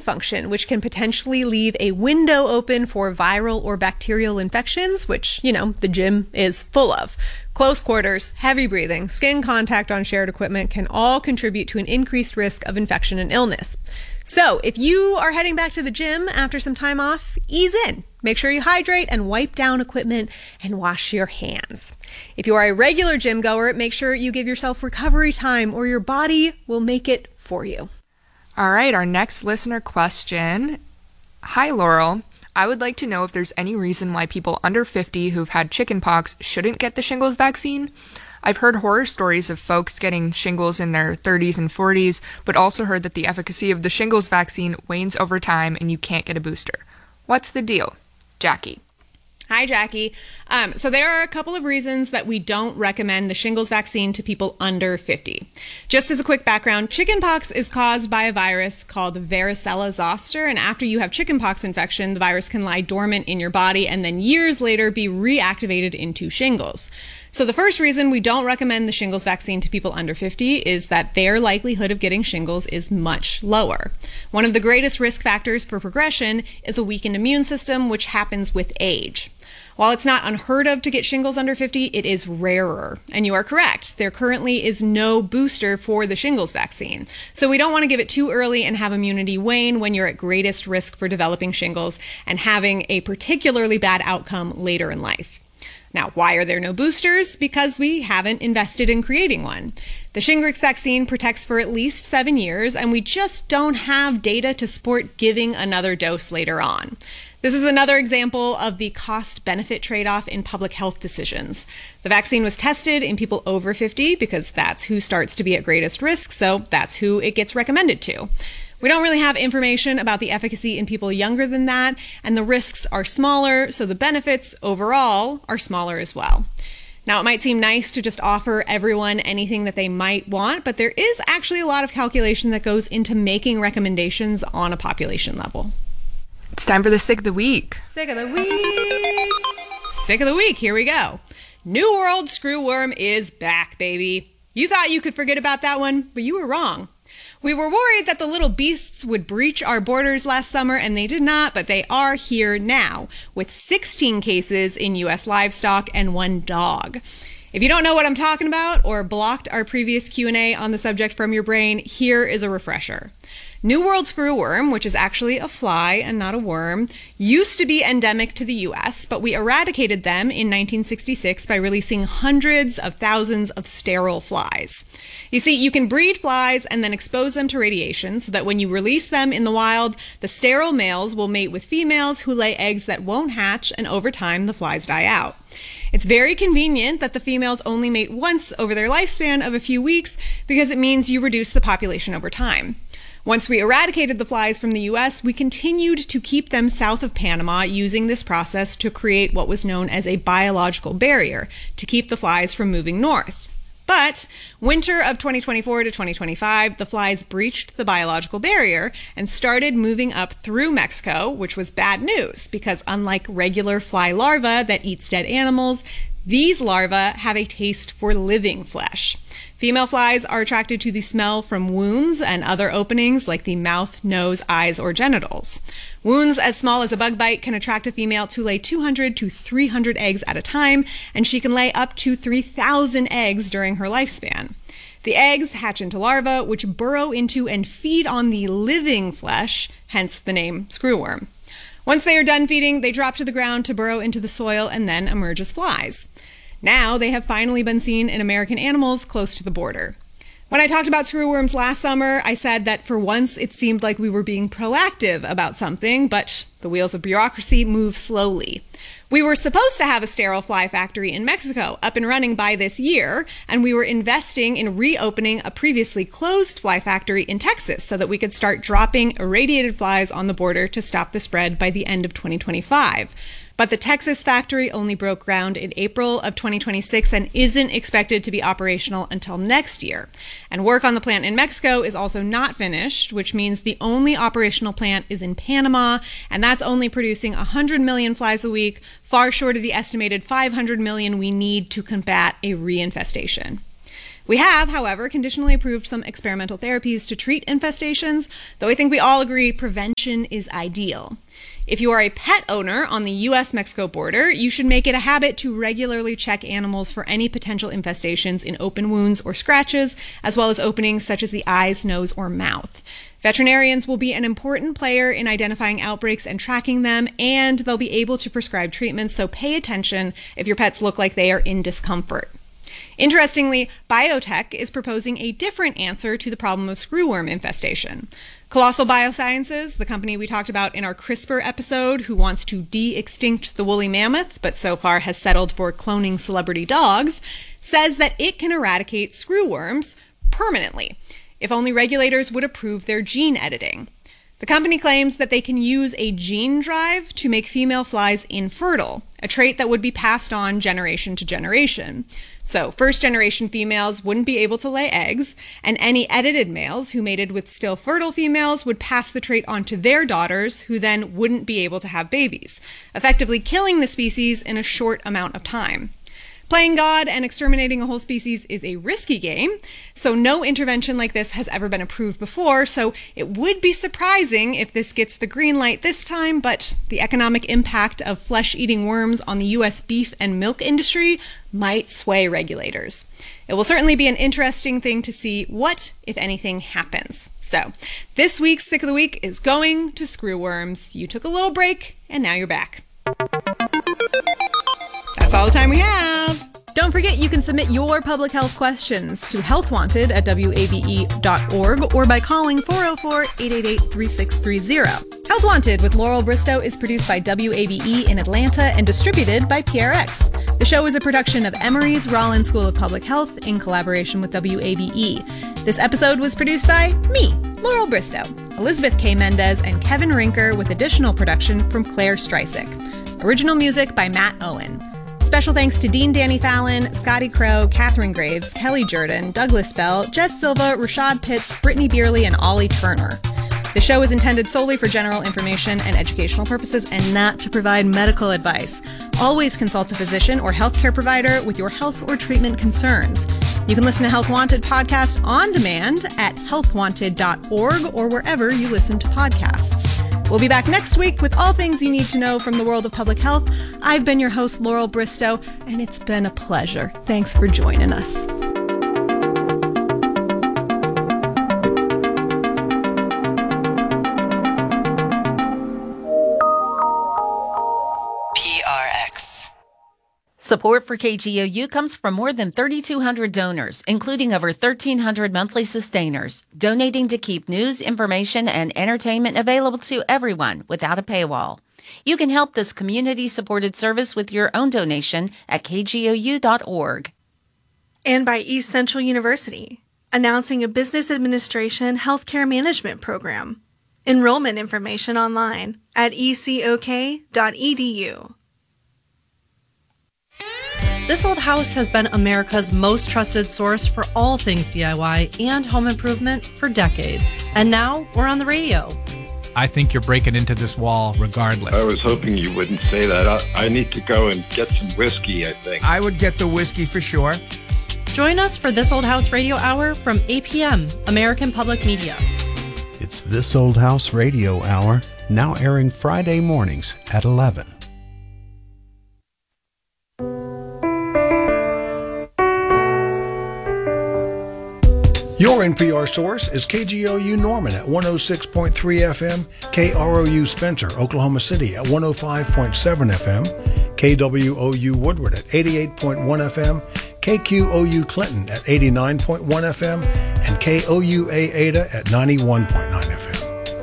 function, which can potentially leave a window open for viral or bacterial infections, which, the gym is full of. Close quarters, heavy breathing, skin contact on shared equipment can all contribute to an increased risk of infection and illness. So if you are heading back to the gym after some time off, ease in. Make sure you hydrate and wipe down equipment and wash your hands. If you are a regular gym goer, make sure you give yourself recovery time or your body will make it for you. All right, our next listener question. Hi, Laurel. I would like to know if there's any reason why people under 50 who've had chickenpox shouldn't get the shingles vaccine. I've heard horror stories of folks getting shingles in their 30s and 40s, but also heard that the efficacy of the shingles vaccine wanes over time and you can't get a booster. What's the deal? Jackie. Hi, Jackie. So there are a couple of reasons that we don't recommend the shingles vaccine to people under 50. Just as a quick background, chickenpox is caused by a virus called varicella zoster, and after you have chickenpox infection, the virus can lie dormant in your body and then years later be reactivated into shingles. So the first reason we don't recommend the shingles vaccine to people under 50 is that their likelihood of getting shingles is much lower. One of the greatest risk factors for progression is a weakened immune system, which happens with age. While it's not unheard of to get shingles under 50, it is rarer. And you are correct. There currently is no booster for the shingles vaccine. So we don't want to give it too early and have immunity wane when you're at greatest risk for developing shingles and having a particularly bad outcome later in life. Now, why are there no boosters? Because we haven't invested in creating one. The Shingrix vaccine protects for at least 7 years, and we just don't have data to support giving another dose later on. This is another example of the cost-benefit trade-off in public health decisions. The vaccine was tested in people over 50 because that's who starts to be at greatest risk, so that's who it gets recommended to. We don't really have information about the efficacy in people younger than that, and the risks are smaller, so the benefits overall are smaller as well. Now, it might seem nice to just offer everyone anything that they might want, but there is actually a lot of calculation that goes into making recommendations on a population level. It's time for the Sick of the Week. Sick of the Week! Sick of the Week, here we go. New World Screwworm is back, baby. You thought you could forget about that one, but you were wrong. We were worried that the little beasts would breach our borders last summer, and they did not, but they are here now, with 16 cases in U.S. livestock and 1 dog. If you don't know what I'm talking about or blocked our previous Q&A on the subject from your brain, here is a refresher. New World Screwworm, which is actually a fly and not a worm, used to be endemic to the U.S., but we eradicated them in 1966 by releasing hundreds of thousands of sterile flies. You see, you can breed flies and then expose them to radiation so that when you release them in the wild, the sterile males will mate with females who lay eggs that won't hatch, and over time the flies die out. It's very convenient that the females only mate once over their lifespan of a few weeks because it means you reduce the population over time. Once we eradicated the flies from the U.S., we continued to keep them south of Panama using this process to create what was known as a biological barrier to keep the flies from moving north. But winter of 2024 to 2025, the flies breached the biological barrier and started moving up through Mexico, which was bad news because unlike regular fly larvae that eats dead animals, these larvae have a taste for living flesh. Female flies are attracted to the smell from wounds and other openings like the mouth, nose, eyes, or genitals. Wounds as small as a bug bite can attract a female to lay 200 to 300 eggs at a time, and she can lay up to 3,000 eggs during her lifespan. The eggs hatch into larvae, which burrow into and feed on the living flesh, hence the name screwworm. Once they are done feeding, they drop to the ground to burrow into the soil and then emerge as flies. Now they have finally been seen in American animals close to the border. When I talked about screwworms last summer, I said that for once it seemed like we were being proactive about something, but the wheels of bureaucracy move slowly. We were supposed to have a sterile fly factory in Mexico up and running by this year, and we were investing in reopening a previously closed fly factory in Texas so that we could start dropping irradiated flies on the border to stop the spread by the end of 2025. But the Texas factory only broke ground in April of 2026 and isn't expected to be operational until next year. And work on the plant in Mexico is also not finished, which means the only operational plant is in Panama, and that's only producing 100 million flies a week, far short of the estimated 500 million we need to combat a reinfestation. We have, however, conditionally approved some experimental therapies to treat infestations, though I think we all agree prevention is ideal. If you are a pet owner on the U.S.-Mexico border, you should make it a habit to regularly check animals for any potential infestations in open wounds or scratches, as well as openings such as the eyes, nose, or mouth. Veterinarians will be an important player in identifying outbreaks and tracking them, and they'll be able to prescribe treatments, so pay attention if your pets look like they are in discomfort. Interestingly, biotech is proposing a different answer to the problem of screwworm infestation. Colossal Biosciences, the company we talked about in our CRISPR episode, who wants to de-extinct the woolly mammoth, but so far has settled for cloning celebrity dogs, says that it can eradicate screwworms permanently, if only regulators would approve their gene editing. The company claims that they can use a gene drive to make female flies infertile, a trait that would be passed on generation to generation. So first-generation females wouldn't be able to lay eggs, and any edited males who mated with still fertile females would pass the trait on to their daughters, who then wouldn't be able to have babies, effectively killing the species in a short amount of time. Playing God and exterminating a whole species is a risky game, so no intervention like this has ever been approved before, so it would be surprising if this gets the green light this time, but the economic impact of flesh-eating worms on the U.S. beef and milk industry might sway regulators. It will certainly be an interesting thing to see what, if anything, happens. So, this week's Sick of the Week is going to screwworms. You took a little break, and now you're back. That's all the time we have. Don't forget you can submit your public health questions to healthwanted@wabe.org or by calling 404-888-3630. Health Wanted with Laurel Bristow is produced by WABE in Atlanta and distributed by PRX. The show is a production of Emory's Rollins School of Public Health in collaboration with WABE. This episode was produced by me, Laurel Bristow, Elizabeth K. Mendez, and Kevin Rinker, with additional production from Claire Streisick. Original music by Matt Owen. Special thanks to Dean Danny Fallon, Scotty Crow, Catherine Graves, Kelly Jordan, Douglas Bell, Jess Silva, Rashad Pitts, Brittany Beerley, and Ollie Turner. The show is intended solely for general information and educational purposes and not to provide medical advice. Always consult a physician or healthcare provider with your health or treatment concerns. You can listen to Health Wanted podcast on demand at healthwanted.org or wherever you listen to podcasts. We'll be back next week with all things you need to know from the world of public health. I've been your host, Laurel Bristow, and it's been a pleasure. Thanks for joining us. PRX. Support for KGOU comes from more than 3,200 donors, including over 1,300 monthly sustainers, donating to keep news, information, and entertainment available to everyone without a paywall. You can help this community-supported service with your own donation at kgou.org. And by East Central University, announcing a business administration healthcare management program. Enrollment information online at ecok.edu. This Old House has been America's most trusted source for all things DIY and home improvement for decades. And now we're on the radio. I think you're breaking into this wall regardless. I was hoping you wouldn't say that. I need to go and get some whiskey, I think. I would get the whiskey for sure. Join us for This Old House Radio Hour from 8 p.m., American Public Media. It's This Old House Radio Hour, now airing Friday mornings at 11. Your NPR source is KGOU Norman at 106.3 FM, KROU Spencer, Oklahoma City at 105.7 FM, KWOU Woodward at 88.1 FM, KQOU Clinton at 89.1 FM, and KOUA Ada at 91.9 FM.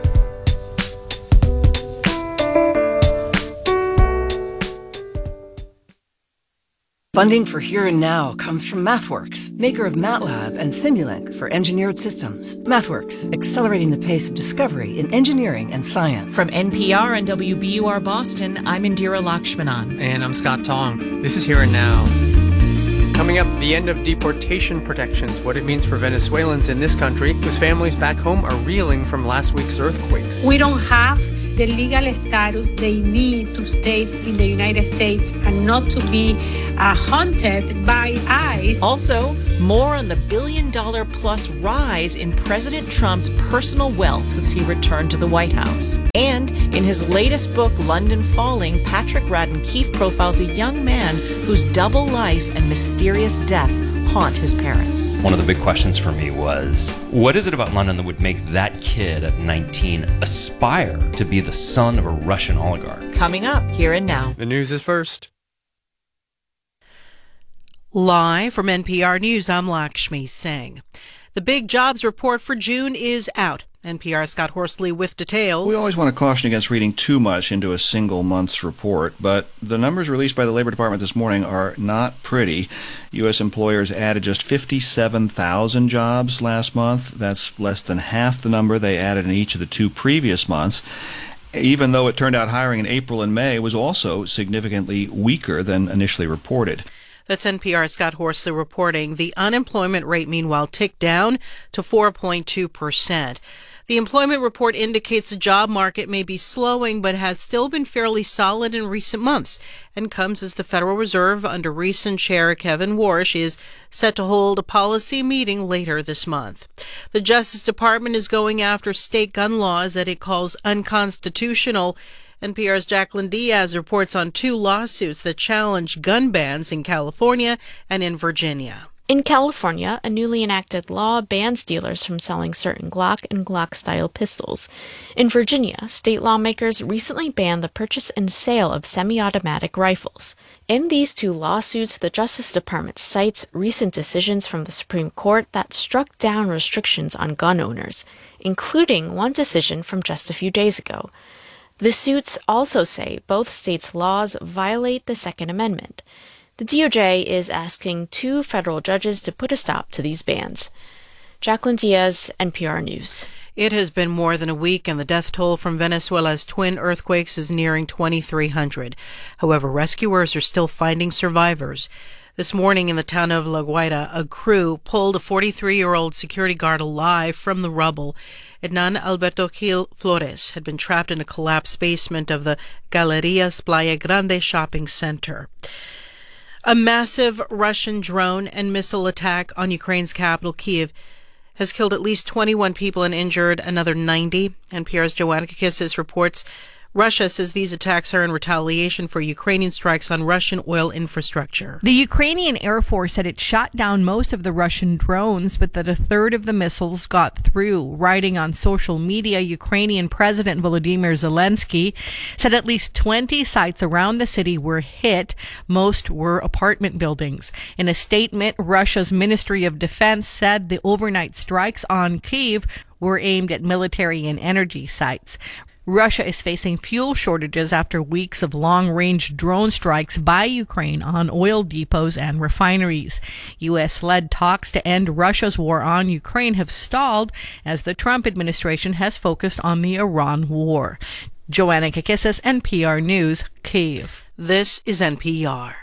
Funding for Here and Now comes from MathWorks, maker of MATLAB and Simulink for engineered systems. MathWorks, accelerating the pace of discovery in engineering and science. From NPR and WBUR Boston, I'm Indira Lakshmanan. And I'm Scott Tong. This is Here and Now. Coming up, the end of deportation protections, what it means for Venezuelans in this country, whose families back home are reeling from last week's earthquakes. We don't have the legal status they need to stay in the United States and not to be hunted by ICE. Also, More on the billion-dollar-plus rise in President Trump's personal wealth since he returned to the White House. And in his latest book, London Falling, Patrick Radden Keefe profiles a young man whose double life and mysterious death haunt his parents. One of the big questions for me was, what is it about London that would make that kid at 19 aspire to be the son of a Russian oligarch? Coming up here and now. The news is first. Live from NPR News, I'm Lakshmi Singh. The big jobs report for June is out. NPR's Scott Horsley with details. We always want to caution against reading too much into a single month's report, but the numbers released by the Labor Department this morning are not pretty. U.S. employers added just 57,000 jobs last month. That's less than half the number they added in each of the two previous months, even though it turned out hiring in April and May was also significantly weaker than initially reported. That's NPR's Scott Horsley reporting. The unemployment rate, meanwhile, ticked down to 4.2%. The employment report indicates the job market may be slowing, but has still been fairly solid in recent months, and comes as the Federal Reserve, under recent Chair Kevin Warsh, is set to hold a policy meeting later this month. The Justice Department is going after state gun laws that it calls unconstitutional. NPR's Jacqueline Diaz reports on two lawsuits that challenge gun bans in California and in Virginia. In California, a newly enacted law bans dealers from selling certain Glock and Glock-style pistols. In Virginia, state lawmakers recently banned the purchase and sale of semi-automatic rifles. In these two lawsuits, the Justice Department cites recent decisions from the Supreme Court that struck down restrictions on gun owners, including one decision from just a few days ago. The suits also say both states' laws violate the Second Amendment. The DOJ is asking two federal judges to put a stop to these bans. Jacqueline Diaz, NPR News. It has been more than a week, and the death toll from Venezuela's twin earthquakes is nearing 2,300. However, rescuers are still finding survivors. This morning in the town of La Guaira, a crew pulled a 43-year-old security guard alive from the rubble. Hernan Alberto Gil Flores had been trapped in a collapsed basement of the Galerías Playa Grande shopping center. A massive Russian drone and missile attack on Ukraine's capital, Kyiv, has killed at least 21 people and injured another 90. NPR's Joanna Kakissis reports Russia says these attacks are in retaliation for Ukrainian strikes on Russian oil infrastructure. The Ukrainian Air Force said it shot down most of the Russian drones, but that a third of the missiles got through. Writing on social media, Ukrainian President Volodymyr Zelensky said at least 20 sites around the city were hit. Most were apartment buildings. In a statement, Russia's Ministry of Defense said the overnight strikes on Kyiv were aimed at military and energy sites. Russia is facing fuel shortages after weeks of long-range drone strikes by Ukraine on oil depots and refineries. U.S.-led talks to end Russia's war on Ukraine have stalled as the Trump administration has focused on the Iran war. Joanna Kakissis, NPR News, Kyiv. This is NPR.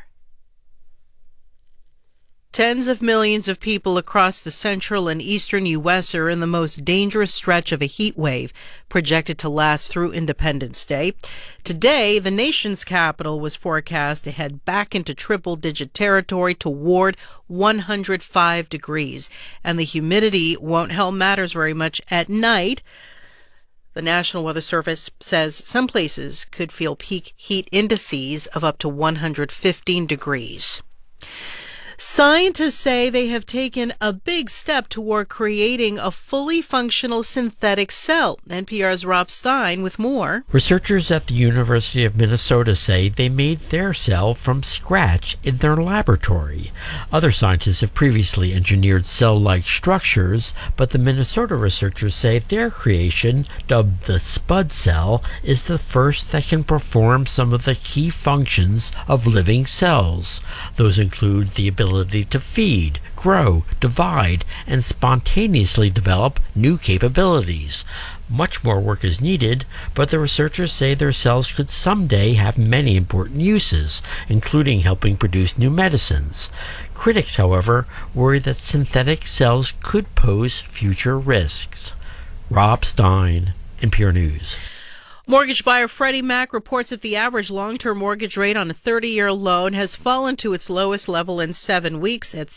Tens of millions of people across the central and eastern U.S. are in the most dangerous stretch of a heat wave projected to last through Independence Day. Today, the nation's capital was forecast to head back into triple-digit territory toward 105 degrees, and the humidity won't help matters very much at night. The National Weather Service says some places could feel peak heat indices of up to 115 degrees. Scientists say they have taken a big step toward creating a fully functional synthetic cell. NPR's Rob Stein with more. Researchers at the University of Minnesota say they made their cell from scratch in their laboratory. Other scientists have previously engineered cell-like structures, but the Minnesota researchers say their creation, dubbed the Spud cell, is the first that can perform some of the key functions of living cells. Those include the ability to feed, grow, divide, and spontaneously develop new capabilities. Much more work is needed, but the researchers say their cells could someday have many important uses, including helping produce new medicines. Critics, however, worry that synthetic cells could pose future risks. Rob Stein, NPR News. Mortgage buyer Freddie Mac reports that the average long-term mortgage rate on a 30-year loan has fallen to its lowest level in 7 weeks at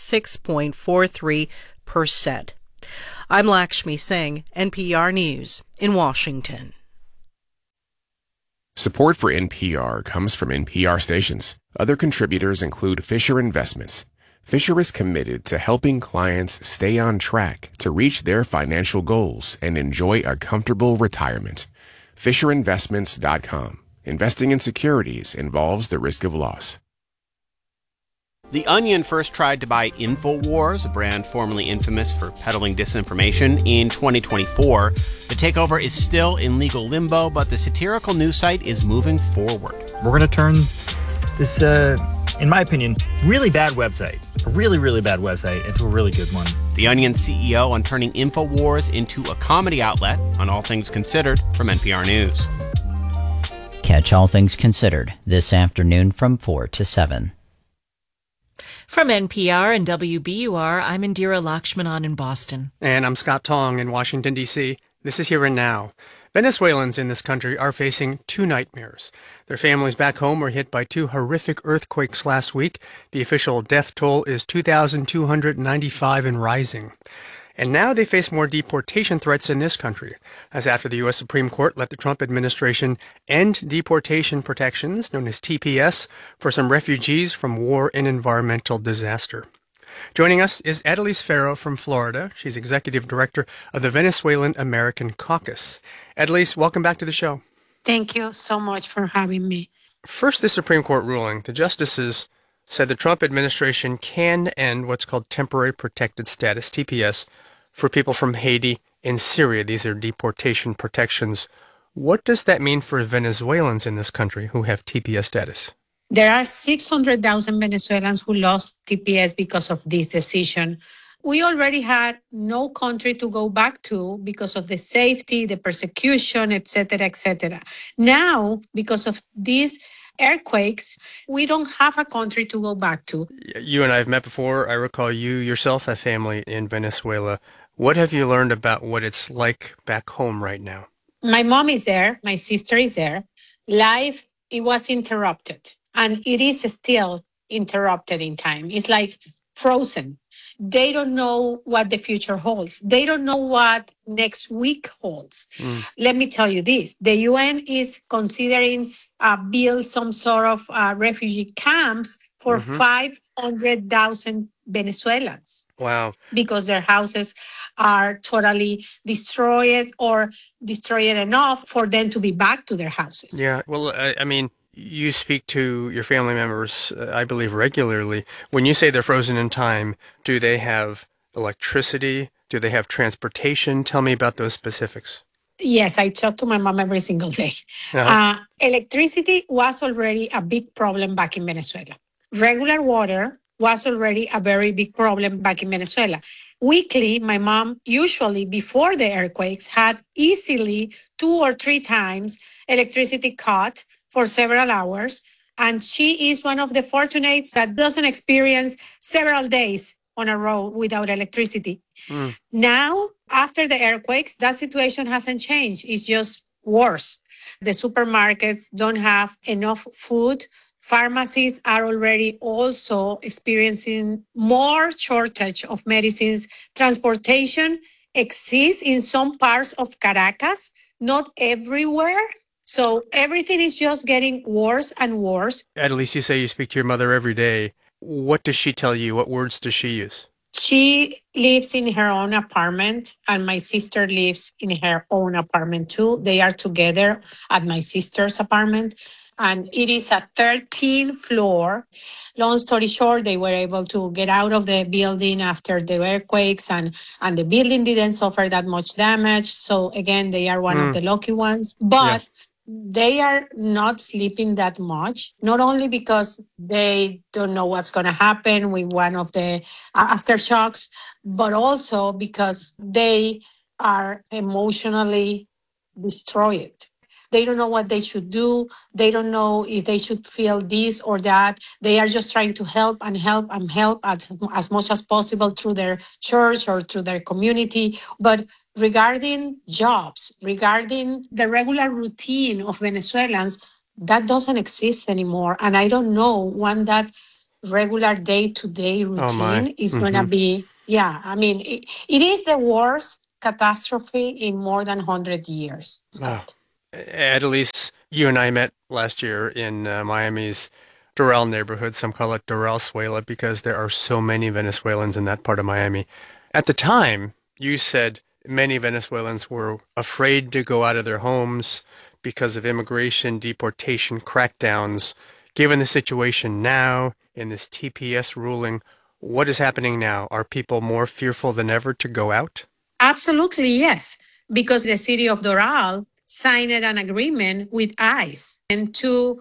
6.43%. I'm Lakshmi Singh, NPR News in Washington. Support for NPR comes from NPR stations. Other contributors include Fisher Investments. Fisher is committed to helping clients stay on track to reach their financial goals and enjoy a comfortable retirement. FisherInvestments.com. Investing in securities involves the risk of loss. The Onion first tried to buy InfoWars, a brand formerly infamous for peddling disinformation, in 2024. The takeover is still in legal limbo, but the satirical news site is moving forward. We're going to turn this, in my opinion, really bad website, a really, really bad website, into a really good one. The Onion CEO on turning InfoWars into a comedy outlet on All Things Considered from NPR News. Catch All Things Considered this afternoon from 4 to 7. From NPR and WBUR, I'm Indira Lakshmanan in Boston. And I'm Scott Tong in Washington, D.C. This is Here and Now. Venezuelans in this country are facing two nightmares. Their families back home were hit by two horrific earthquakes last week. The official death toll is 2,295 and rising. And now they face more deportation threats in this country, as after the U.S. Supreme Court let the Trump administration end deportation protections, known as TPS, for some refugees from war and environmental disaster. Joining us is Adelise Ferro from Florida. She's executive director of the Venezuelan American Caucus. Adelise, welcome back to the show. Thank you so much for having me. First, the Supreme Court ruling. The justices said the Trump administration can end what's called temporary protected status, TPS, for people from Haiti and Syria. These are deportation protections. What does that mean for Venezuelans in this country who have TPS status? There are 600,000 Venezuelans who lost TPS because of this decision. We already had no country to go back to because of the safety, the persecution, etc., etc. Now, because of these earthquakes, we don't have a country to go back to. You and I have met before. I recall you yourself have family in Venezuela. What have you learned about what it's like back home right now? My mom is there. My sister is there. Life, it was interrupted. And it is still interrupted in time. It's like frozen. They don't know what the future holds. They don't know what next week holds. Let me tell you this. The UN is considering build some sort of refugee camps for 500,000 Venezuelans. Wow. Because their houses are totally destroyed or destroyed enough for them to be back to their houses. Yeah. Well, I mean, you speak to your family members, I believe, regularly. When you say they're frozen in time, do they have electricity? Do they have transportation? Tell me about those specifics. Yes, I talk to my mom every single day. Electricity was already a big problem back in Venezuela. Regular water was already a very big problem back in Venezuela. Weekly, my mom, usually before the earthquakes, had easily 2 or 3 times electricity cut for several hours, and she is one of the fortunates that doesn't experience several days on a road without electricity. Now, after the earthquakes, that situation hasn't changed. It's just worse. The supermarkets don't have enough food. Pharmacies are already also experiencing more shortage of medicines. Transportation exists in some parts of Caracas, not everywhere. So everything is just getting worse and worse. Adelise, you say you speak to your mother every day. What does she tell you? What words does she use? She lives in her own apartment, and my sister lives in her own apartment too. They are together at my sister's apartment, and it is a 13th floor. Long story short, they were able to get out of the building after the earthquakes, and the building didn't suffer that much damage. So again, they are one of the lucky ones. But they are not sleeping that much, not only because they don't know what's going to happen with one of the aftershocks, but also because they are emotionally destroyed. They don't know what they should do. They don't know if they should feel this or that. They are just trying to help and help and help as much as possible through their church or through their community. But regarding jobs, regarding the regular routine of Venezuelans, that doesn't exist anymore. And I don't know when that regular day-to-day routine is going to be. Yeah, I mean, it is the worst catastrophe in more than 100 years, Scott. Adelise, you and I met last year in Miami's Doral neighborhood. Some call it Doralzuela because there are so many Venezuelans in that part of Miami. At the time, you said many Venezuelans were afraid to go out of their homes because of immigration, deportation, crackdowns. Given the situation now in this TPS ruling, what is happening now? Are people more fearful than ever to go out? Absolutely, yes, because the city of Doral signed an agreement with ICE and to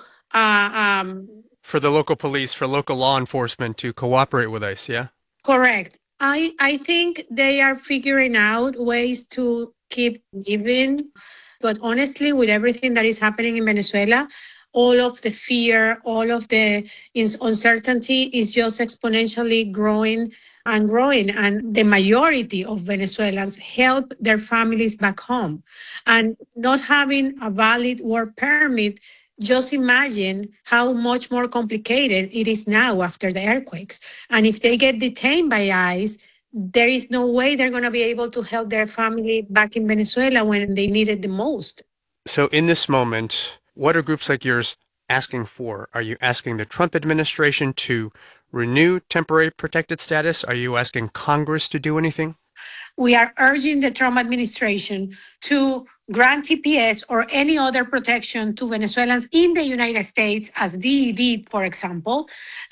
for the local police, for local law enforcement to cooperate with ICE, yeah? Correct. I think they are figuring out ways to keep giving. But honestly, with everything that is happening in Venezuela, all of the fear, all of the uncertainty is just exponentially growing and growing. And the majority of Venezuelans help their families back home. And not having a valid work permit, just imagine how much more complicated it is now after the earthquakes. And if they get detained by ICE, there is no way they're going to be able to help their family back in Venezuela when they need it the most. So in this moment, what are groups like yours asking for? Are you asking the Trump administration to renew temporary protected status? Are you asking Congress to do anything? We are urging the Trump administration to grant TPS or any other protection to Venezuelans in the United States, as DED, for example,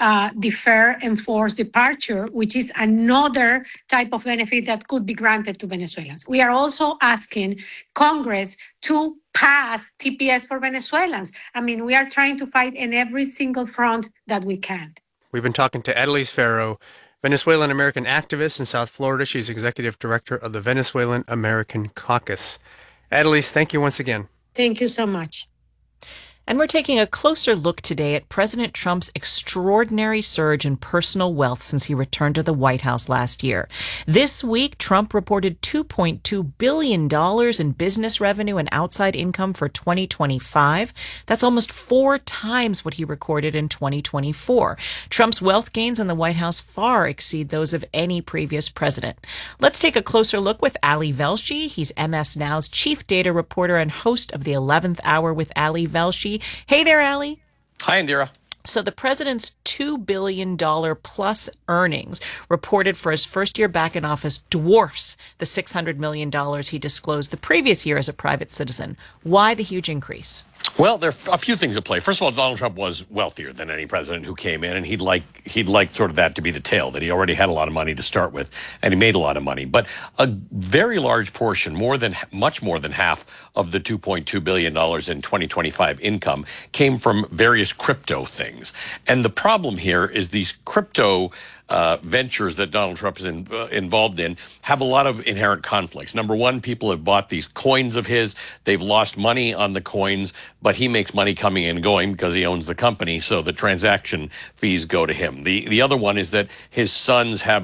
defer enforced departure, which is another type of benefit that could be granted to Venezuelans. We are also asking Congress to pass TPS for Venezuelans. I mean, we are trying to fight in every single front that we can. We've been talking to Adelise Ferro, Venezuelan American activist in South Florida. She's executive director of the Venezuelan American Caucus. Adelise, thank you once again. Thank you so much. And we're taking a closer look today at President Trump's extraordinary surge in personal wealth since he returned to the White House last year. This week, Trump reported $2.2 billion in business revenue and outside income for 2025. That's almost 4 times what he recorded in 2024. Trump's wealth gains in the White House far exceed those of any previous president. Let's take a closer look with Ali Velshi. He's MS Now's chief data reporter and host of the 11th Hour with Ali Velshi. Hey there, Ali. Hi, Indira. So the president's $2 billion plus earnings reported for his first year back in office dwarfs the $600 million he disclosed the previous year as a private citizen. Why the huge increase? Well, there are a few things at play. First of all, Donald Trump was wealthier than any president who came in, and he'd like sort of that to be the tale, that he already had a lot of money to start with, and he made a lot of money. But a very large portion, much more than half of the $2.2 billion in 2025 income came from various crypto things. And the problem here is these crypto ventures that Donald Trump is involved in have a lot of inherent conflicts. Number one, people have bought these coins of his. They've lost money on the coins, but he makes money coming and going because he owns the company, so the transaction fees go to him. The other one is that his sons have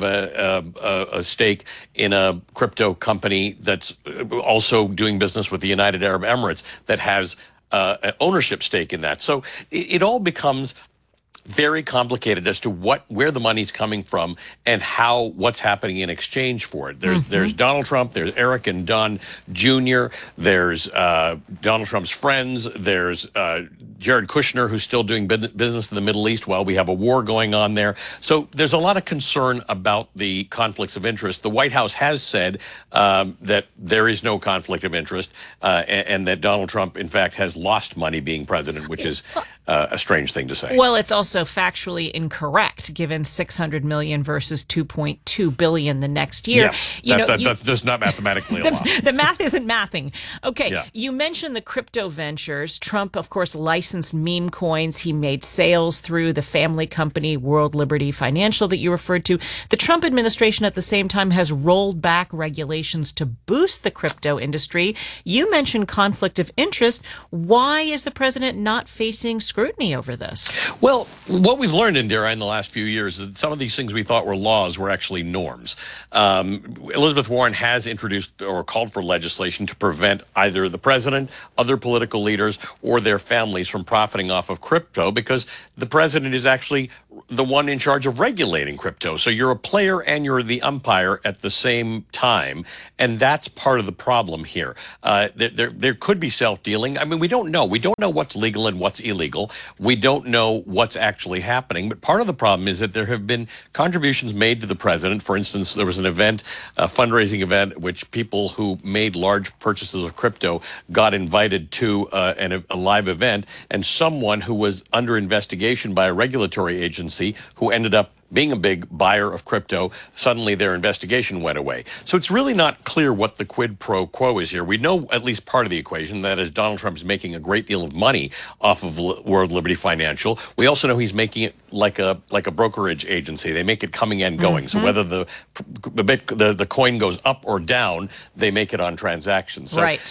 a stake in a crypto company that's also doing business with the United Arab Emirates that has an ownership stake in that. So it all becomes very complicated as to where the money's coming from and what's happening in exchange for it. There's Donald Trump, there's Eric and Don Jr., there's Donald Trump's friends, there's Jared Kushner, who's still doing business in the Middle East while we have a war going on there. So there's a lot of concern about the conflicts of interest. The White House has said that there is no conflict of interest and that Donald Trump, in fact, has lost money being president, which is a strange thing to say. Well, it's also factually incorrect, given $600 million versus $2.2 billion the next year. Yes, that's just not mathematically allowed. The math isn't mathing. Okay, You mentioned the crypto ventures. Trump, of course, licensed licensed meme coins. He made sales through the family company World Liberty Financial that you referred to. The Trump administration at the same time has rolled back regulations to boost the crypto industry. You mentioned conflict of interest. Why is the president not facing scrutiny over this? Well, what we've learned, Indira, in the last few years is that some of these things we thought were laws were actually norms. Elizabeth Warren has introduced or called for legislation to prevent either the president, other political leaders, or their families from profiting off of crypto, because the president is actually the one in charge of regulating crypto. So you're a player and you're the umpire at the same time, and that's part of the problem here. There could be self-dealing. I mean, we don't know. We don't know what's legal and what's illegal. We don't know what's actually happening. But part of the problem is that there have been contributions made to the president. For instance, there was an event, a fundraising event, which people who made large purchases of crypto got invited to a live event, and someone who was under investigation by a regulatory agency who ended up being a big buyer of crypto, suddenly their investigation went away. So it's really not clear what the quid pro quo is here. We know at least part of the equation, that is Donald Trump is making a great deal of money off of World Liberty Financial. We also know he's making it like a brokerage agency. They make it coming and going. So whether the coin goes up or down, they make it on transactions. So right.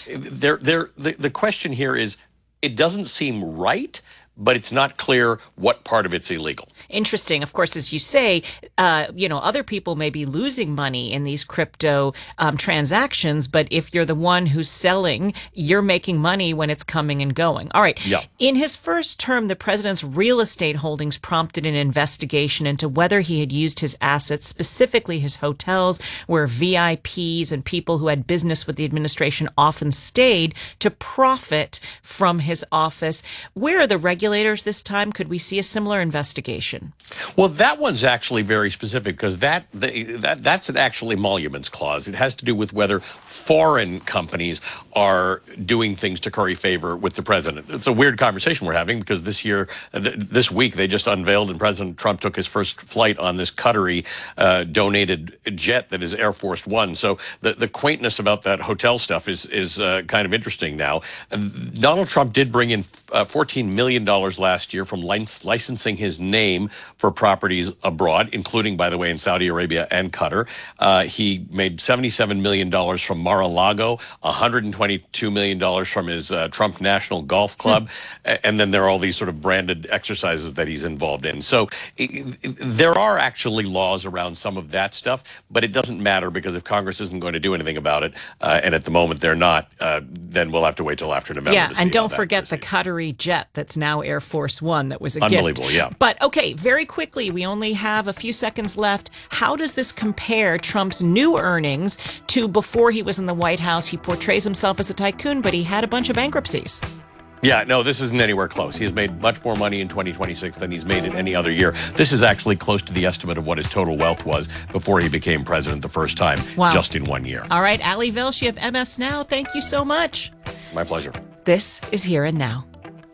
The question here is, it doesn't seem right, but it's not clear what part of it's illegal. Interesting. Of course, as you say, other people may be losing money in these crypto transactions, but if you're the one who's selling, you're making money when it's coming and going. All right. Yeah. In his first term, the president's real estate holdings prompted an investigation into whether he had used his assets, specifically his hotels, where VIPs and people who had business with the administration often stayed, to profit from his office. Where are the regulators this time? Could we see a similar investigation? Well, that one's actually very specific, because that's an actual emoluments clause. It has to do with whether foreign companies are doing things to curry favor with the president. It's a weird conversation we're having, because this week, they just unveiled, and President Trump took his first flight on this Qatari donated jet that is Air Force One. So the quaintness about that hotel stuff is kind of interesting now. Donald Trump did bring in $14 million last year from licensing his name for properties abroad, including, by the way, in Saudi Arabia and Qatar. He made $77 million from Mar-a-Lago, $122 million from his Trump National Golf Club, and then there are all these sort of branded exercises that he's involved in. So there are actually laws around some of that stuff, but it doesn't matter, because if Congress isn't going to do anything about it, and at the moment they're not, then we'll have to wait till after November. Yeah, and don't forget the Qatari jet that's now Air Force One that was a gift. Unbelievable, yeah. But okay, very quickly, we only have a few seconds left. How does this compare Trump's new earnings to before he was in the White House? He portrays himself as a tycoon, but he had a bunch of bankruptcies. Yeah, no, this isn't anywhere close. He has made much more money in 2026 than he's made in any other year. This is actually close to the estimate of what his total wealth was before he became president the first time, just in 1 year. All right, Ali Velshi of MS Now, thank you so much. My pleasure. This is Here and Now.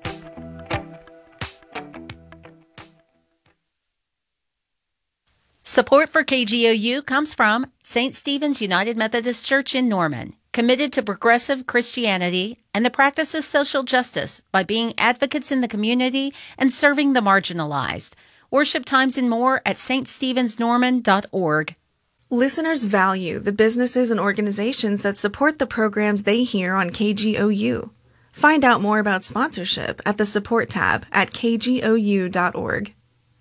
Support for KGOU comes from St. Stephen's United Methodist Church in Norman, committed to progressive Christianity and the practice of social justice by being advocates in the community and serving the marginalized. Worship times and more at ststevensnorman.org. Listeners value the businesses and organizations that support the programs they hear on KGOU. Find out more about sponsorship at the support tab at kgou.org.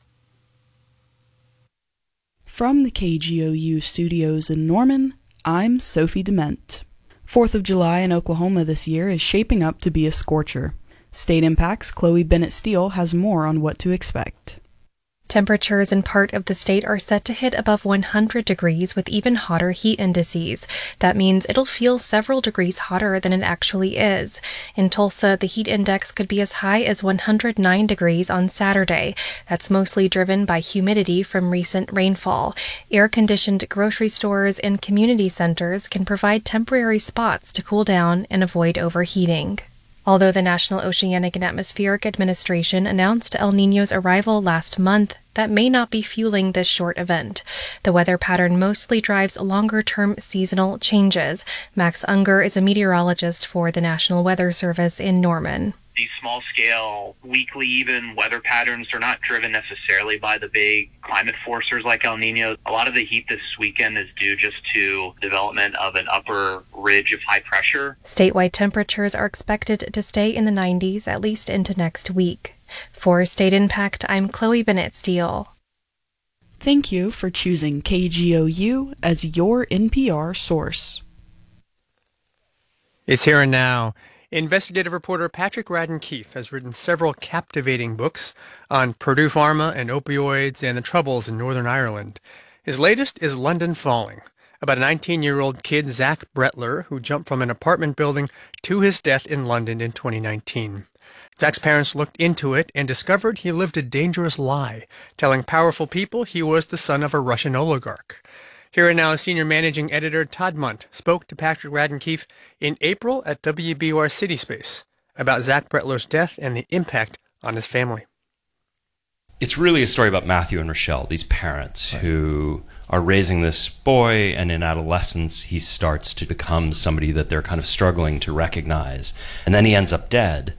From the KGOU studios in Norman, I'm Sophie Dement. 4th of July in Oklahoma this year is shaping up to be a scorcher. State Impact's Chloe Bennett Steele has more on what to expect. Temperatures in part of the state are set to hit above 100 degrees with even hotter heat indices. That means it'll feel several degrees hotter than it actually is. In Tulsa, the heat index could be as high as 109 degrees on Saturday. That's mostly driven by humidity from recent rainfall. Air-conditioned grocery stores and community centers can provide temporary spots to cool down and avoid overheating. Although the National Oceanic and Atmospheric Administration announced El Niño's arrival last month, that may not be fueling this short event. The weather pattern mostly drives longer-term seasonal changes. Max Unger is a meteorologist for the National Weather Service in Norman. these small-scale, weekly even weather patterns are not driven necessarily by the big climate forcers like El Nino. A lot of the heat this weekend is due just to development of an upper ridge of high pressure. Statewide temperatures are expected to stay in the 90s at least into next week. For State Impact, I'm Chloe Bennett Steele. Thank you for choosing KGOU as your NPR source. It's Here and Now. Investigative reporter Patrick Radden Keefe has written several captivating books on Purdue Pharma and opioids and the troubles in Northern Ireland. His latest is London Falling, about a 19-year-old kid, Zach Bretler, who jumped from an apartment building to his death in London in 2019. Zach's parents looked into it and discovered he lived a dangerous lie, telling powerful people he was the son of a Russian oligarch. Here and Now, senior managing editor Todd Munt spoke to Patrick Radden Keefe in April at WBUR City Space about Zach Bretler's death and the impact on his family. It's really a story about Matthew and Rochelle, these parents who are raising this boy, and in adolescence he starts to become somebody that they're kind of struggling to recognize. And then he ends up dead.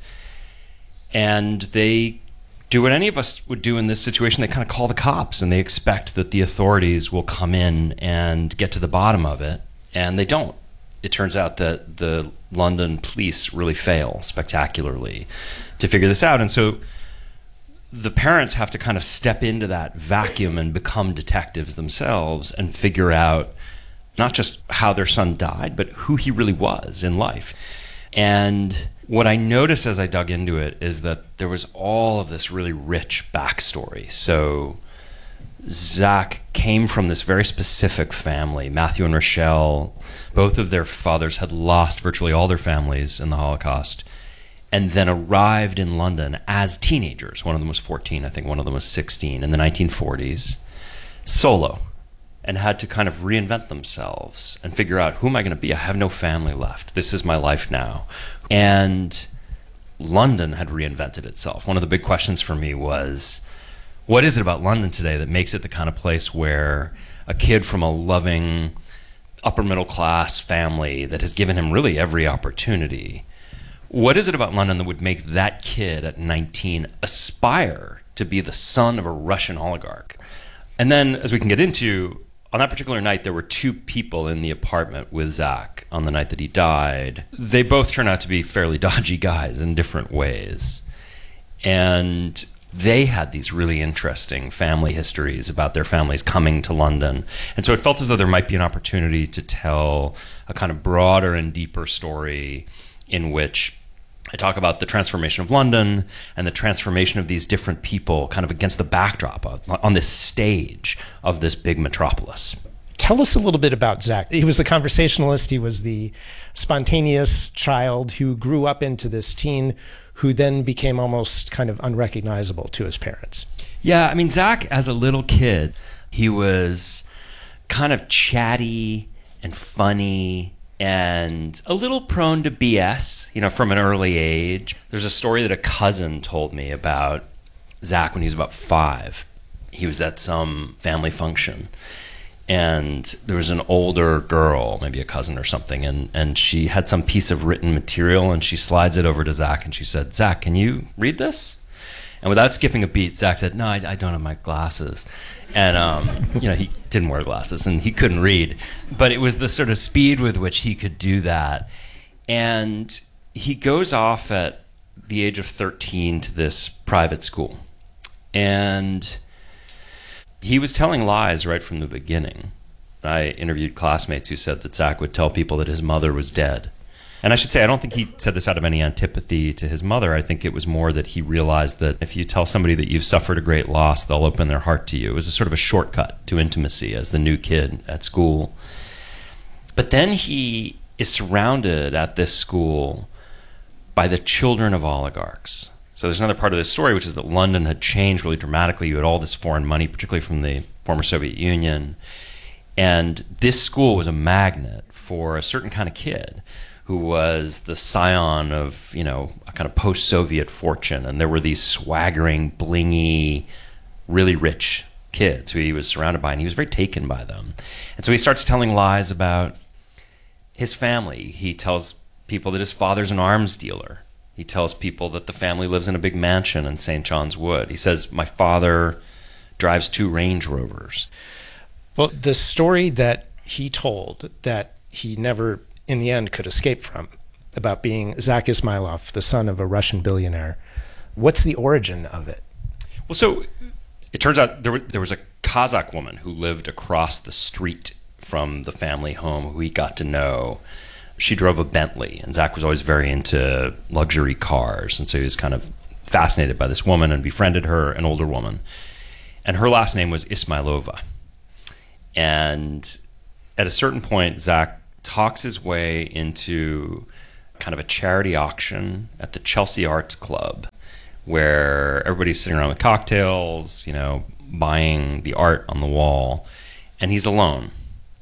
And they do what any of us would do in this situation. They kind of call the cops, and they expect that the authorities will come in and get to the bottom of it, and they don't. It turns out that the London police really fail spectacularly to figure this out, and so the parents have to kind of step into that vacuum and become detectives themselves and figure out not just how their son died, but who he really was in life. And what I noticed as I dug into it is that there was all of this really rich backstory. So Zach came from this very specific family. Matthew and Rochelle, both of their fathers had lost virtually all their families in the Holocaust, and then arrived in London as teenagers. One of them was 14, I think one of them was 16, in the 1940s, solo, and had to kind of reinvent themselves and figure out, who am I going to be? I have no family left. This is my life now. And London had reinvented itself. One of the big questions for me was, what is it about London today that makes it the kind of place where a kid from a loving, upper middle class family that has given him really every opportunity, what is it about London that would make that kid at 19 aspire to be the son of a Russian oligarch? And then, as we can get into, on that particular night, there were two people in the apartment with Zach on the night that he died. They both turned out to be fairly dodgy guys in different ways. And they had these really interesting family histories about their families coming to London. And so it felt as though there might be an opportunity to tell a kind of broader and deeper story in which I talk about the transformation of London and the transformation of these different people kind of against the backdrop on this stage of this big metropolis. Tell us a little bit about Zach. He was the conversationalist. He was the spontaneous child who grew up into this teen who then became almost kind of unrecognizable to his parents. Yeah, I mean, Zach, as a little kid, he was kind of chatty and funny and a little prone to BS, from an early age. There's a story that a cousin told me about Zach when he was about 5. He was at some family function, and there was an older girl, maybe a cousin or something, and she had some piece of written material, and she slides it over to Zach, and she said, "Zach, can you read this?" And without skipping a beat, Zach said, "No, I don't have my glasses." And, he didn't wear glasses and he couldn't read. But it was the sort of speed with which he could do that. And he goes off at the age of 13 to this private school. And he was telling lies right from the beginning. I interviewed classmates who said that Zach would tell people that his mother was dead. And I should say, I don't think he said this out of any antipathy to his mother. I think it was more that he realized that if you tell somebody that you've suffered a great loss, they'll open their heart to you. It was a sort of a shortcut to intimacy as the new kid at school. But then he is surrounded at this school by the children of oligarchs. So there's another part of this story, which is that London had changed really dramatically. You had all this foreign money, particularly from the former Soviet Union. And this school was a magnet for a certain kind of kid who was the scion of, a kind of post-Soviet fortune. And there were these swaggering, blingy, really rich kids who he was surrounded by, and he was very taken by them. And so he starts telling lies about his family. He tells people that his father's an arms dealer. He tells people that the family lives in a big mansion in St. John's Wood. He says, my father drives 2 Range Rovers. Well, the story that he told that he never, in the end, could escape from, about being Zach Ismailov, the son of a Russian billionaire, what's the origin of it? Well, so it turns out there was a Kazakh woman who lived across the street from the family home who he got to know. She drove a Bentley, and Zach was always very into luxury cars, and so he was kind of fascinated by this woman and befriended her, an older woman. And her last name was Ismailova. And at a certain point, Zach talks his way into kind of a charity auction at the Chelsea Arts Club, where everybody's sitting around with cocktails, buying the art on the wall, and he's alone.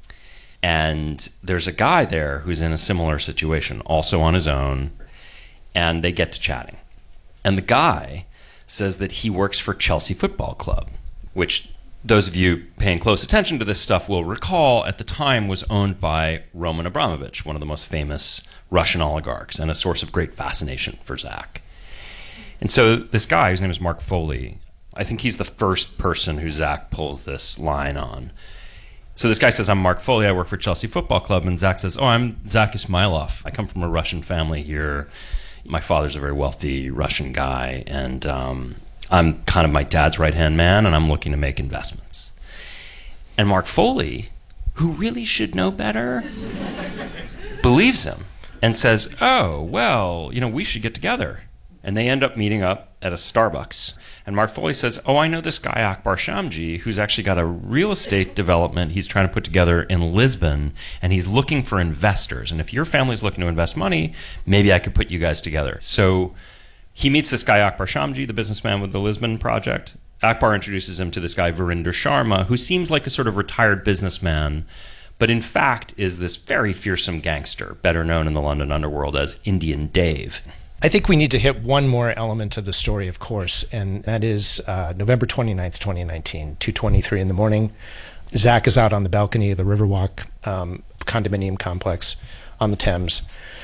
And there's a guy there who's in a similar situation, also on his own, and they get to chatting. And the guy says that he works for Chelsea Football Club, which those of you paying close attention to this stuff will recall at the time was owned by Roman Abramovich, one of the most famous Russian oligarchs, and a source of great fascination for Zach. And so this guy, whose name is Mark Foley, I think he's the first person who Zach pulls this line on. So this guy says, I'm Mark Foley, I work for Chelsea Football Club. And Zach says, I'm Zach Ismailov. I come from a Russian family here. My father's a very wealthy Russian guy, and I'm kind of my dad's right-hand man, and I'm looking to make investments. And Mark Foley, who really should know better, believes him and says, oh, well, we should get together. And they end up meeting up at a Starbucks. And Mark Foley says, oh, I know this guy, Akbar Shamji, who's actually got a real estate development he's trying to put together in Lisbon, and he's looking for investors. And if your family's looking to invest money, maybe I could put you guys together. So he meets this guy, Akbar Shamji, the businessman with the Lisbon project. Akbar introduces him to this guy, Verinder Sharma, who seems like a sort of retired businessman, but in fact is this very fearsome gangster, better known in the London underworld as Indian Dave. I think we need to hit one more element of the story, of course, and that is November 29th, 2019, 2:23 in the morning. Zach is out on the balcony of the Riverwalk condominium complex on the Thames.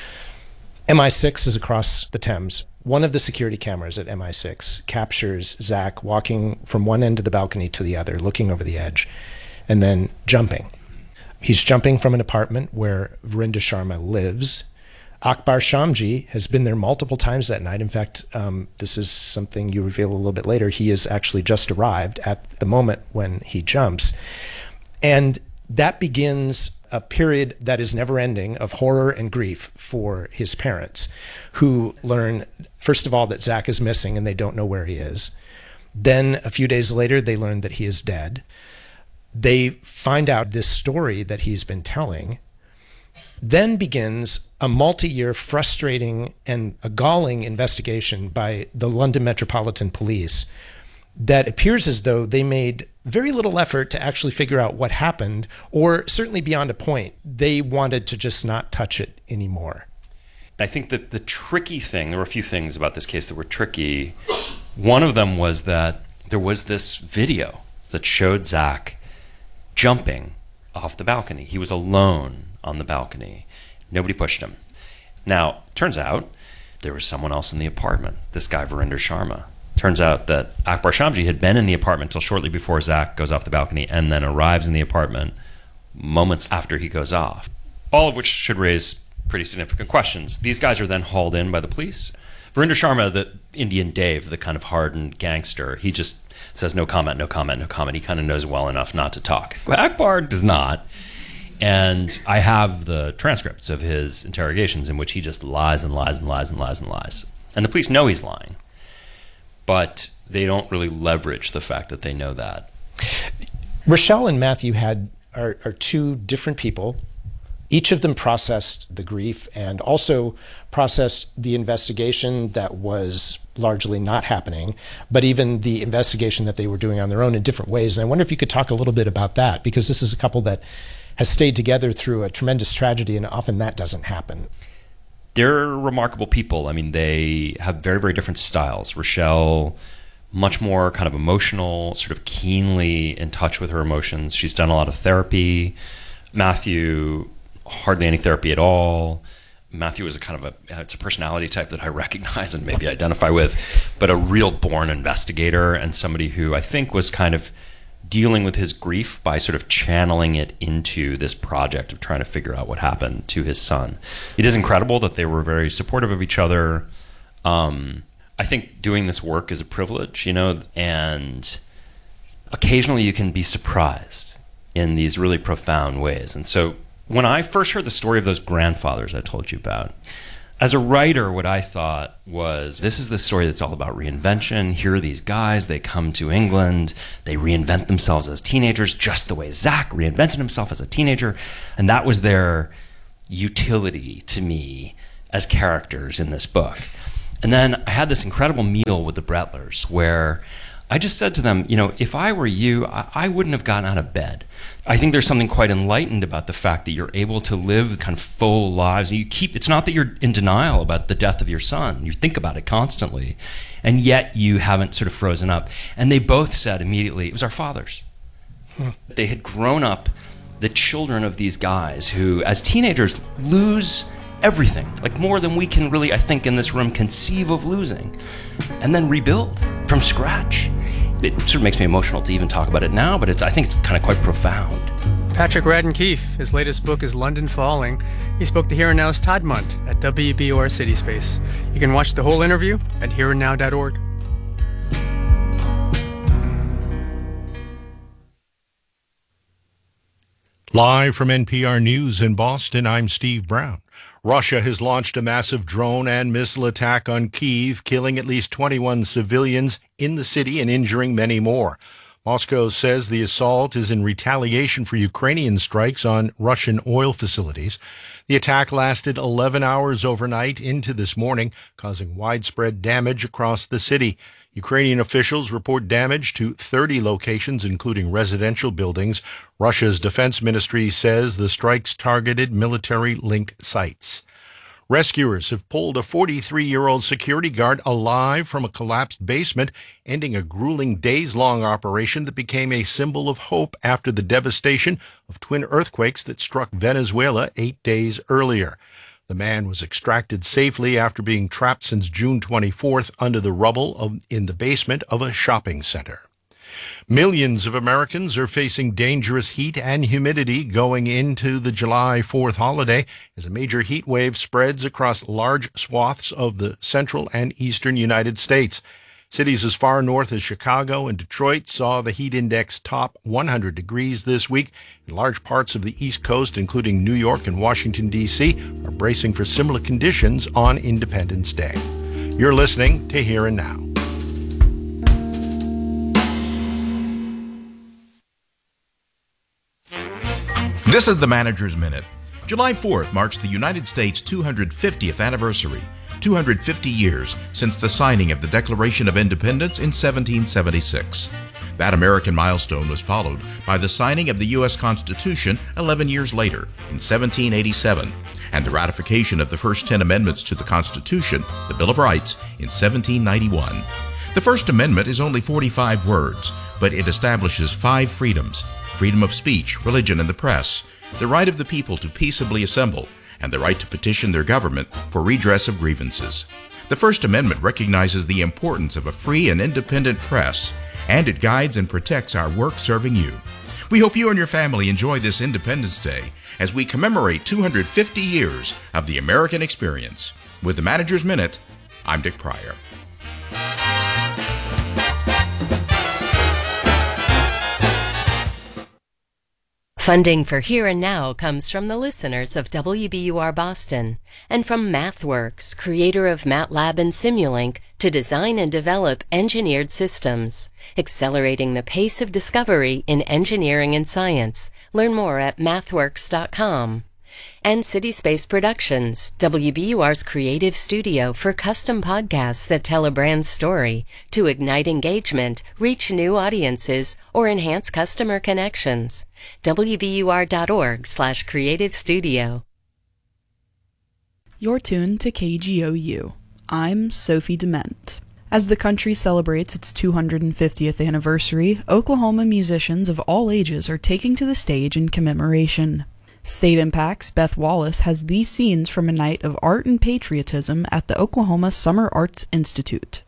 MI6 is across the Thames. One of the security cameras at MI6 captures Zach walking from one end of the balcony to the other, looking over the edge, and then jumping. He's jumping from an apartment where Verinder Sharma lives. Akbar Shamji has been there multiple times that night. In fact, this is something you reveal a little bit later. He has actually just arrived at the moment when he jumps. And that begins a period that is never ending of horror and grief for his parents, who learn, first of all, that Zach is missing and they don't know where he is. Then a few days later, they learn that he is dead. They find out this story that he's been telling. Then begins a multi-year frustrating and a galling investigation by the London Metropolitan Police that appears as though they made very little effort to actually figure out what happened, or certainly beyond a point, they wanted to just not touch it anymore. I think that the tricky thing, there were a few things about this case that were tricky. One of them was that there was this video that showed Zach jumping off the balcony. He was alone on the balcony. Nobody pushed him. Now, turns out there was someone else in the apartment, this guy Verinder Sharma. Turns out that Akbar Shamji had been in the apartment till shortly before Zach goes off the balcony and then arrives in the apartment moments after he goes off. All of which should raise pretty significant questions. These guys are then hauled in by the police. Verinder Sharma, the Indian Dave, the kind of hardened gangster, he just says no comment, no comment, no comment. He kind of knows well enough not to talk. But Akbar does not. And I have the transcripts of his interrogations in which he just lies and lies and lies and lies and lies. And the police know he's lying, but they don't really leverage the fact that they know that. Rochelle and Matthew are two different people. Each of them processed the grief and also processed the investigation that was largely not happening, but even the investigation that they were doing on their own in different ways. And I wonder if you could talk a little bit about that, because this is a couple that has stayed together through a tremendous tragedy, and often that doesn't happen. They're remarkable people. I mean, they have very, very different styles. Rochelle, much more kind of emotional, sort of keenly in touch with her emotions. She's done a lot of therapy. Matthew, hardly any therapy at all. Matthew is it's a personality type that I recognize and maybe identify with, but a real born investigator and somebody who I think was kind of dealing with his grief by sort of channeling it into this project of trying to figure out what happened to his son. It is incredible that they were very supportive of each other. I think doing this work is a privilege, and occasionally you can be surprised in these really profound ways. And so when I first heard the story of those grandfathers I told you about, as a writer, what I thought was, this is the story that's all about reinvention. Here are these guys, they come to England, they reinvent themselves as teenagers, just the way Zach reinvented himself as a teenager. And that was their utility to me as characters in this book. And then I had this incredible meal with the Bretlers where I just said to them, if I were you, I wouldn't have gotten out of bed. I think there's something quite enlightened about the fact that you're able to live kind of full lives. It's not that you're in denial about the death of your son. You think about it constantly, and yet you haven't sort of frozen up. And they both said immediately, it was our fathers. They had grown up the children of these guys who, as teenagers, lose everything, like more than we can really, I think, in this room conceive of losing, and then rebuild from scratch. It sort of makes me emotional to even talk about it now, but I think it's kind of quite profound. Patrick Radden Keefe, his latest book is London Falling. He spoke to Here and Now's Todd Munt at WBUR City Space. You can watch the whole interview at hereandnow.org. Live from NPR News in Boston, I'm Steve Brown. Russia has launched a massive drone and missile attack on Kyiv, killing at least 21 civilians in the city and injuring many more. Moscow says the assault is in retaliation for Ukrainian strikes on Russian oil facilities. The attack lasted 11 hours overnight into this morning, causing widespread damage across the city. Ukrainian officials report damage to 30 locations, including residential buildings. Russia's defense ministry says the strikes targeted military-linked sites. Rescuers have pulled a 43-year-old security guard alive from a collapsed basement, ending a grueling days-long operation that became a symbol of hope after the devastation of twin earthquakes that struck Venezuela 8 days earlier. The man was extracted safely after being trapped since June 24th under the rubble in the basement of a shopping center. Millions of Americans are facing dangerous heat and humidity going into the July 4th holiday as a major heat wave spreads across large swaths of the central and eastern United States. Cities as far north as Chicago and Detroit saw the heat index top 100 degrees this week, and large parts of the East Coast, including New York and Washington, D.C., are bracing for similar conditions on Independence Day. You're listening to Here and Now. This is the Manager's Minute. July 4th marks the United States' 250th anniversary. 250 years since the signing of the Declaration of Independence in 1776. That American milestone was followed by the signing of the U.S. Constitution 11 years later, in 1787, and the ratification of the first 10 amendments to the Constitution, the Bill of Rights, in 1791. The First Amendment is only 45 words, but it establishes 5 freedoms: freedom of speech, religion, and the press, the right of the people to peaceably assemble, and the right to petition their government for redress of grievances. The First Amendment recognizes the importance of a free and independent press, and it guides and protects our work serving you. We hope you and your family enjoy this Independence Day as we commemorate 250 years of the American experience. With the Manager's Minute, I'm Dick Pryor. Funding for Here and Now comes from the listeners of WBUR Boston and from MathWorks, creator of MATLAB and Simulink, to design and develop engineered systems, accelerating the pace of discovery in engineering and science. Learn more at mathworks.com. And City Space Productions, WBUR's creative studio for custom podcasts that tell a brand's story to ignite engagement, reach new audiences, or enhance customer connections. WBUR.org/creative studio. You're tuned to KGOU. I'm Sophie Dement. As the country celebrates its 250th anniversary, Oklahoma musicians of all ages are taking to the stage in commemoration. State Impact's Beth Wallace has these scenes from a night of art and patriotism at the Oklahoma Summer Arts Institute.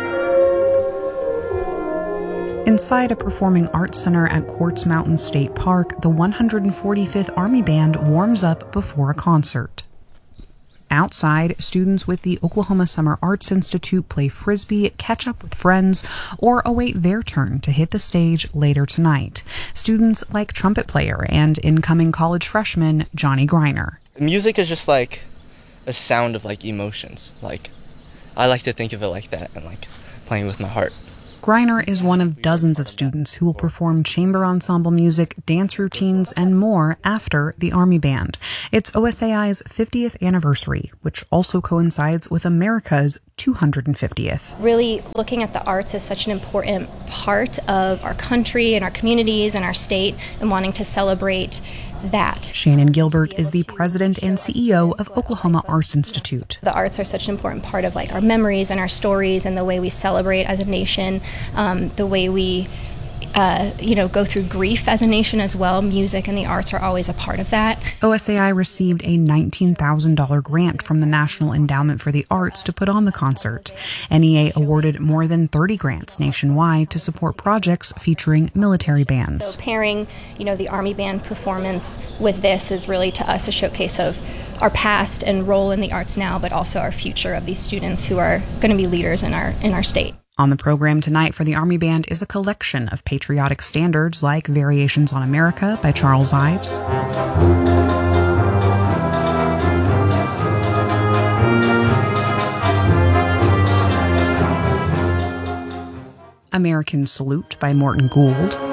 Inside a performing arts center at Quartz Mountain State Park, the 145th Army Band warms up before a concert. Outside, students with the Oklahoma Summer Arts Institute play Frisbee, catch up with friends, or await their turn to hit the stage later tonight. Students like trumpet player and incoming college freshman Johnny Greiner. Music is just like a sound of like emotions. Like, I like to think of it like that and like playing with my heart. Greiner is one of dozens of students who will perform chamber ensemble music, dance routines, and more after the Army Band. It's OSAI's 50th anniversary, which also coincides with America's 250th. Really looking at the arts as such an important part of our country and our communities and our state, and wanting to celebrate that. Shannon Gilbert is the president and CEO of Oklahoma Arts Institute. The arts are such an important part of like our memories and our stories and the way we celebrate as a nation, the way we go through grief as a nation as well. Music and the arts are always a part of that. OSAI received a $19,000 grant from the National Endowment for the Arts to put on the concert. NEA awarded more than 30 grants nationwide to support projects featuring military bands. So pairing, the Army Band performance with this is really to us a showcase of our past and role in the arts now, but also our future of these students who are going to be leaders in our state. On the program tonight for the Army Band is a collection of patriotic standards like Variations on America by Charles Ives, American Salute by Morton Gould,